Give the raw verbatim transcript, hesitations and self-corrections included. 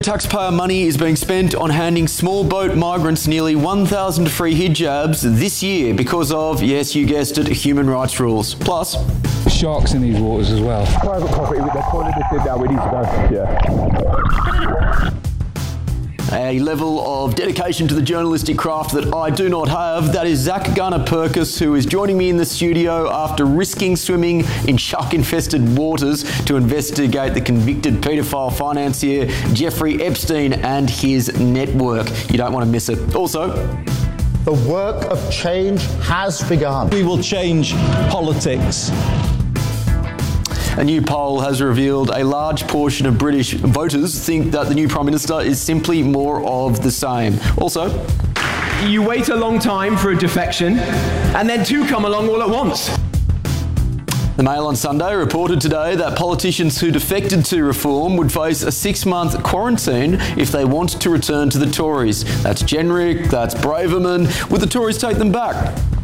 taxpayer money is being spent on handing small boat migrants nearly one thousand free hijabs this year because of, yes, you guessed it, human rights rules. Plus, sharks in these waters as well. Private property, they're calling this in now, we need to go. Yeah. A level of dedication to the journalistic craft that I do not have. That is Zach Garner-Purkis, who is joining me in the studio after risking swimming in shark-infested waters to investigate the convicted paedophile financier Jeffrey Epstein and his network. You don't want to miss it. Also, the work of change has begun. We will change politics. A new poll has revealed a large portion of British voters think that the new Prime Minister is simply more of the same. Also, you wait a long time for a defection, and then two come along all at once. The Mail on Sunday reported today that politicians who defected to Reform would face a six-month quarantine if they want to return to the Tories. That's Jenrick, that's Braverman. Would the Tories take them back?